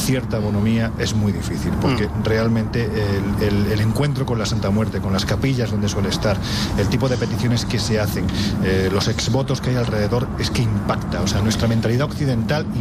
cierta bonomía es muy difícil, porque realmente el encuentro con la Santa Muerte, con las capillas donde suele estar, el tipo de peticiones que se hacen, los exvotos que hay alrededor, es que impacta. O sea, nuestra mentalidad occidental